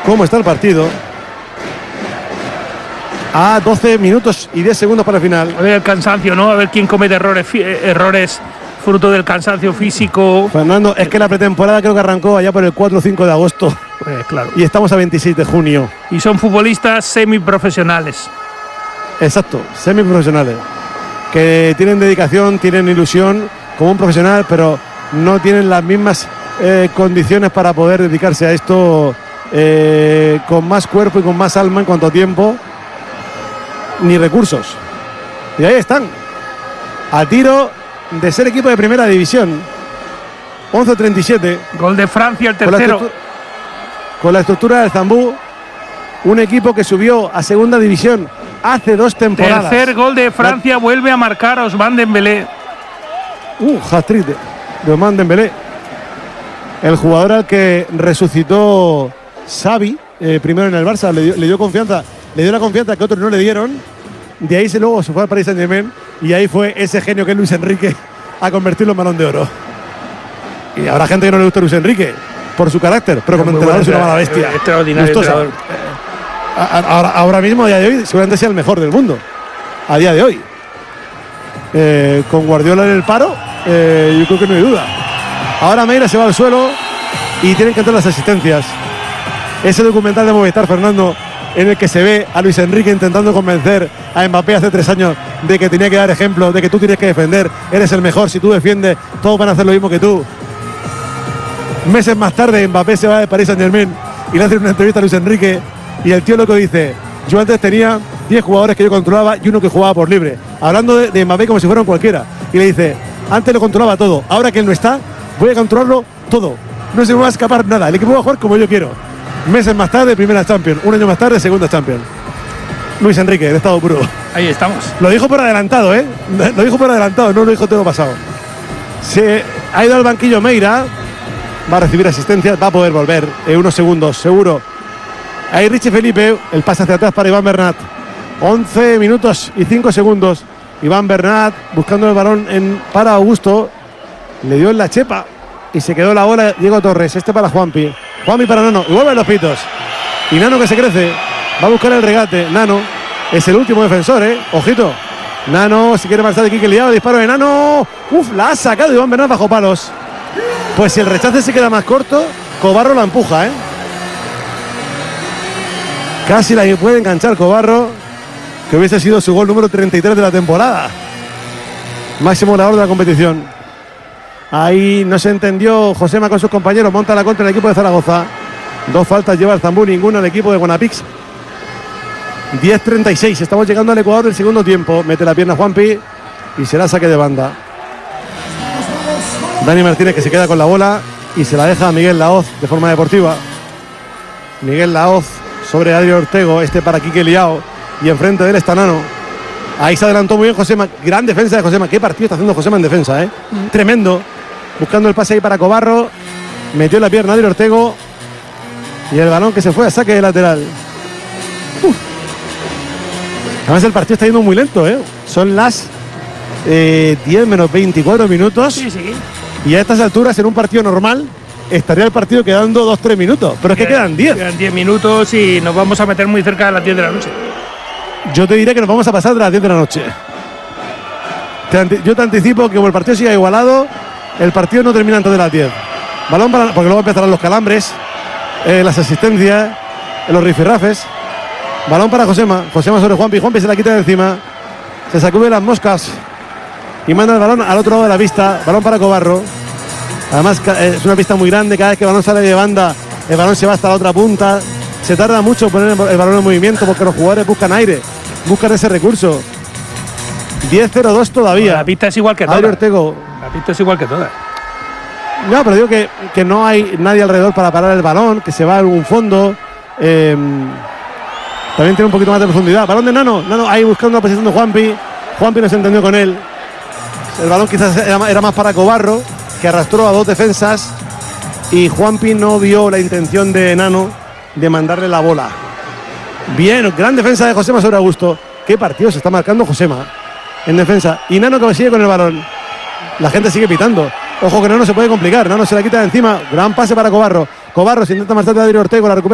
cómo está el partido. A 12 minutos y 10 segundos para el final. A ver el cansancio, ¿no? A ver quién comete errores fruto del cansancio físico. Fernando, es que la pretemporada creo que arrancó allá por el 4 o 5 de agosto. Claro. Y estamos a 26 de junio. Y son futbolistas semiprofesionales. Exacto, semiprofesionales. Que tienen dedicación, tienen ilusión como un profesional, pero no tienen las mismas condiciones para poder dedicarse a esto con más cuerpo y con más alma en cuanto a tiempo ni recursos. Y ahí están, a tiro de ser equipo de primera división. 11-37. Gol de Francia, el tercero. Con la estructura del Zambú, un equipo que subió a segunda división hace 2 temporadas. Tercer gol de Francia, vuelve a marcar a Ousmane Dembélé. Hat-trick de Ousmane Dembélé. El jugador al que resucitó Xavi, primero en el Barça, le dio confianza. Le dio la confianza que otros no le dieron. De ahí luego se fue al Paris Saint-Germain. Y ahí fue ese genio que es Luis Enrique a convertirlo en Balón de Oro. Y habrá gente que no le gusta a Luis Enrique por su carácter, pero como entrenador es una mala bestia. Extraordinario entrenador. Ahora mismo, a día de hoy, seguramente sea el mejor del mundo. A día de hoy. Con Guardiola en el paro, yo creo que no hay duda. Ahora Meira se va al suelo y tienen que entrar las asistencias. Ese documental de Movistar, Fernando, en el que se ve a Luis Enrique intentando convencer a Mbappé hace 3 años de que tenía que dar ejemplo, de que tú tienes que defender, eres el mejor, si tú defiendes, todos van a hacer lo mismo que tú. Meses más tarde, Mbappé se va de Paris Saint-Germain y le hacen una entrevista a Luis Enrique y el tío lo que dice: yo antes tenía 10 jugadores que yo controlaba y uno que jugaba por libre. Hablando de Mbappé como si fuera cualquiera. Y le dice: antes lo controlaba todo, ahora que él no está, voy a controlarlo todo. No se me va a escapar nada, el equipo va a jugar como yo quiero. Meses más tarde, primera Champions. Un año más tarde, segunda Champions. Luis Enrique, de estado puro. Ahí estamos. Lo dijo por adelantado, ¿eh? Lo dijo por adelantado, no lo dijo todo lo pasado. Se ha ido al banquillo Meira. Va a recibir asistencia, va a poder volver en unos segundos, seguro. Ahí Richie Felipe, el pase hacia atrás para Iván Bernat. 11 minutos y 5 segundos. Iván Bernat buscando el balón para Augusto. Le dio en la chepa y se quedó la bola Diego Torres. Este para Juanpi. Juanpi para Nano. Y vuelven los pitos. Y Nano que se crece. Va a buscar el regate. Nano es el último defensor, ¿eh? Ojito. Nano si quiere marchar de Quique Liao. Disparo de Nano. La ha sacado Iván Bernat bajo palos. Pues si el rechace se queda más corto, Cobarro la empuja, ¿eh? Casi la puede enganchar Cobarro, que hubiese sido su gol número 33 de la temporada. Máximo goleador de la competición. Ahí no se entendió Josema con sus compañeros, monta la contra el equipo de Zaragoza. 2 faltas lleva el Zambú, ninguna el equipo de Guanapix. 10-36, estamos llegando al Ecuador del segundo tiempo. Mete la pierna Juanpi y será saque de banda. Dani Martínez que se queda con la bola y se la deja a Miguel Laoz de forma deportiva. Miguel Laoz sobre Adrián Ortego, este para Quique Liao y enfrente de él está Nano. Ahí se adelantó muy bien Josema, gran defensa de Josema. Qué partido está haciendo Josema en defensa, ¿eh? Tremendo. Buscando el pase ahí para Cobarro, metió la pierna Adrián Ortego y el balón que se fue a saque de lateral. Además el partido está yendo muy lento, ¿eh? Son las 10 menos 24 minutos. Sí. Y a estas alturas, en un partido normal, estaría el partido quedando 2-3 minutos. Pero es que quedan 10. Quedan 10 minutos y nos vamos a meter muy cerca de las 10 de la noche. Yo te diré que nos vamos a pasar de las 10 de la noche. Yo te anticipo que como el partido siga igualado, el partido no termina antes de las 10. Balón para, porque luego empezarán los calambres, las asistencias, los rifirrafes. Balón para Josema. Josema sobre Juanpi. Juanpi se la quita de encima. Se sacude las moscas y manda el balón al otro lado de la pista. Balón para Cobarro. Además es una pista muy grande. Cada vez que el balón sale de banda, el balón se va hasta la otra punta. Se tarda mucho en poner el balón en movimiento porque los jugadores buscan aire, buscan ese recurso. 10-0-2 todavía. La pista es igual que todas. Adrián Ortego. La pista es igual que todas. No, pero digo que no hay nadie alrededor para parar el balón, que se va a algún fondo. También tiene un poquito más de profundidad. Balón de Nano. Nano ahí buscando la posición de Juanpi. Juanpi no se entendió con él. El balón quizás era más para Cobarro, que arrastró a 2 defensas. Y Juanpi no vio la intención de Nano de mandarle la bola. Bien, gran defensa de Josema sobre Augusto. Qué partido se está marcando Josema en defensa. Y Nano que sigue con el balón. La gente sigue pitando. Ojo que Nano se puede complicar. Nano se la quita de encima. Gran pase para Cobarro. Cobarro se intenta marchar de Adrián Ortego. La recupera.